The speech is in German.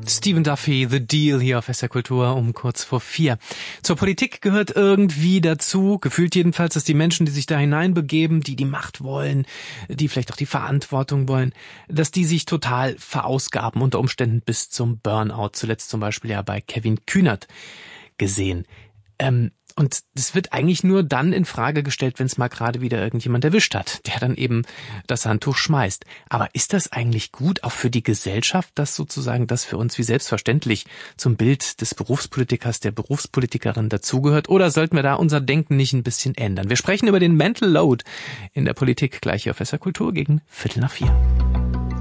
Stephen Duffy, The Deal hier auf SR Kultur um kurz vor 4. Zur Politik gehört irgendwie dazu, gefühlt jedenfalls, dass die Menschen, die sich da hineinbegeben, die die Macht wollen, die vielleicht auch die Verantwortung wollen, dass die sich total verausgaben, unter Umständen bis zum Burnout. Zuletzt zum Beispiel ja bei Kevin Kühnert gesehen. Und das wird eigentlich nur dann in Frage gestellt, wenn es mal gerade wieder irgendjemand erwischt hat, der dann eben das Handtuch schmeißt. Aber ist das eigentlich gut, auch für die Gesellschaft, dass sozusagen das für uns wie selbstverständlich zum Bild des Berufspolitikers, der Berufspolitikerin dazugehört? Oder sollten wir da unser Denken nicht ein bisschen ändern? Wir sprechen über den Mental Load in der Politik gleich hier auf SR Kultur gegen 3:45.